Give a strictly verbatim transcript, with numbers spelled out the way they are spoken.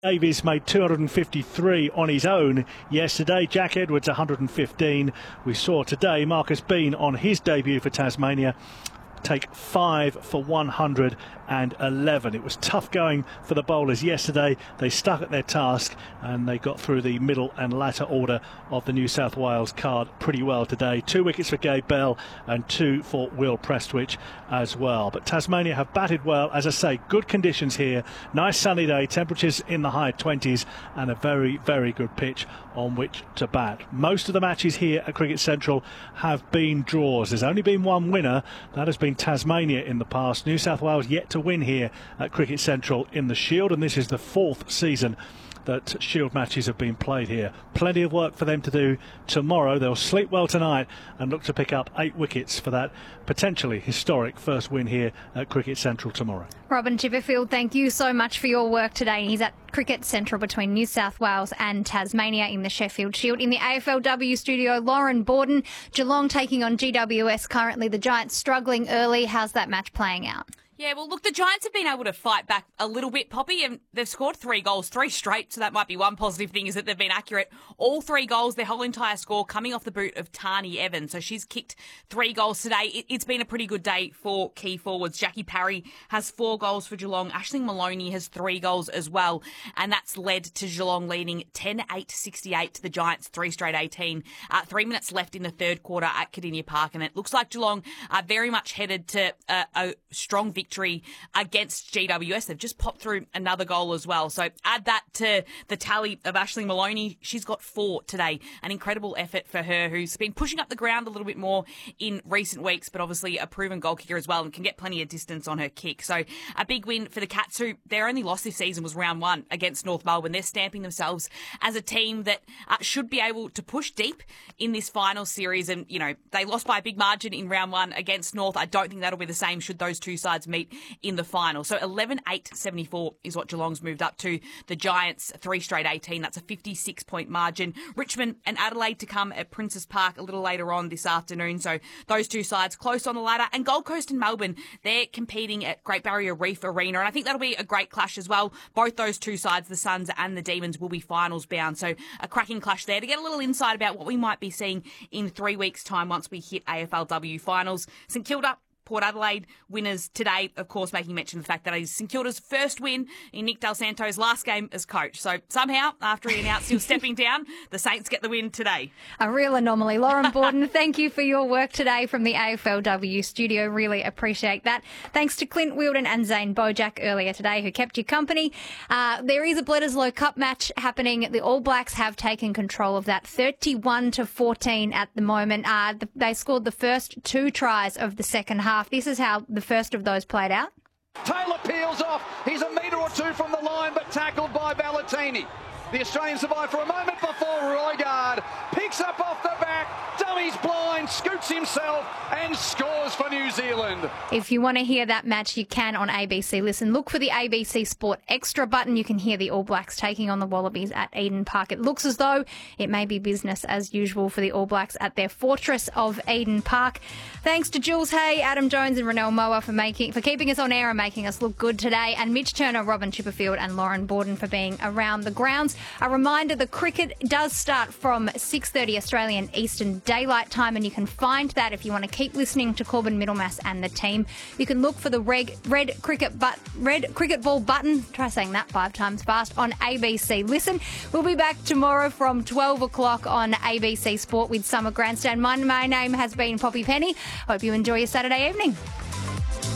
Davies made two hundred fifty-three on his own yesterday. Jack Edwards one hundred fifteen. We saw today Marcus Bean on his debut for Tasmania take five for one hundred eleven. It was tough going for the bowlers yesterday. They stuck at their task and they got through the middle and latter order of the New South Wales card pretty well today. Two wickets for Gabe Bell and two for Will Prestwich as well. But Tasmania have batted well. As I say, good conditions here. Nice sunny day, temperatures in the high twenties and a very, very good pitch on which to bat. Most of the matches here at Cricket Central have been draws. There's only been one winner. That has been Tasmania in the past. New South Wales yet to win here at Cricket Central in the Shield, and this is the fourth season that Shield matches have been played here. Plenty of work for them to do tomorrow. They'll sleep well tonight and look to pick up eight wickets for that potentially historic first win here at Cricket Central tomorrow. Robin Chipperfield, thank you so much for your work today. He's at Cricket Central between New South Wales and Tasmania in the Sheffield Shield. In the A F L W studio, Lauren Borden. Geelong taking on G W S currently. The Giants struggling early. How's that match playing out? Yeah, well, look, the Giants have been able to fight back a little bit, Poppy, and they've scored three goals, three straight, so that might be one positive thing is that they've been accurate. All three goals, their whole entire score coming off the boot of Tani Evans. So she's kicked three goals today. It, it's been a pretty good day for key forwards. Jackie Parry has four goals for Geelong. Aisling Maloney has three goals as well, and that's led to Geelong leading ten eight sixty-eight to the Giants, three straight eighteen. Uh, three minutes left in the third quarter at Kardinia Park, and it looks like Geelong are very much headed to a, a strong victory against G W S. They've just popped through another goal as well. So add that to the tally of Aisling Maloney. She's got four today. An incredible effort for her, who's been pushing up the ground a little bit more in recent weeks, but obviously a proven goal kicker as well and can get plenty of distance on her kick. So a big win for the Cats, who their only loss this season was round one against North Melbourne. They're stamping themselves as a team that uh, should be able to push deep in this final series. And, you know, they lost by a big margin in round one against North. I don't think that'll be the same should those two sides meet in the final. So eleven eight seventy-four is what Geelong's moved up to. The Giants, three straight eighteen. That's a fifty-six point margin. Richmond and Adelaide to come at Princes Park a little later on this afternoon. So those two sides close on the ladder. And Gold Coast and Melbourne, they're competing at Great Barrier Reef Arena. And I think that'll be a great clash as well. Both those two sides, the Suns and the Demons, will be finals bound. So a cracking clash there to get a little insight about what we might be seeing in three weeks' time once we hit A F L W finals. St Kilda, Port Adelaide winners today, of course, making mention of the fact that it is St Kilda's first win in Nick Del Santo's last game as coach. So somehow, after he announced he was stepping down, the Saints get the win today. A real anomaly. Lauren Borden, thank you for your work today from the A F L W studio. Really appreciate that. Thanks to Clint Wheeldon and Zane Bojack earlier today who kept you company. Uh, there is a Bledisloe Cup match happening. The All Blacks have taken control of that, thirty-one to fourteen at the moment. Uh, the, they scored the first two tries of the second half. This is how the first of those played out. Taylor peels off. He's a metre or two from the line, but tackled by Valentini. The Australian survived for a moment before Roigard picks up off the back, dummies blind, scoots himself and scores for New Zealand. If you want to hear that match, you can on A B C Listen. Look for the A B C Sport Extra button. You can hear the All Blacks taking on the Wallabies at Eden Park. It looks as though it may be business as usual for the All Blacks at their fortress of Eden Park. Thanks to Jules Hay, Adam Jones and Renelle Moa for making for keeping us on air and making us look good today, and Mitch Turner, Robin Chipperfield and Lauren Borden for being around the grounds. A reminder, the cricket does start from six thirty Australian Eastern Daylight Time, and you can find that if you want to keep listening to Corbin Middlemass and the team. You can look for the red, red cricket but red cricket ball button, try saying that five times fast, on A B C Listen. We'll be back tomorrow from twelve o'clock on A B C Sport with Summer Grandstand. My, my name has been Poppy Penny. Hope you enjoy your Saturday evening.